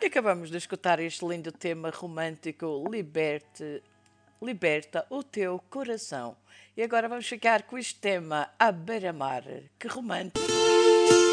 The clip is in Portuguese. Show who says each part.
Speaker 1: acabamos de escutar este lindo tema romântico, Liberta o Teu Coração. E agora vamos ficar com este tema, À Beira-Mar. Que romântico!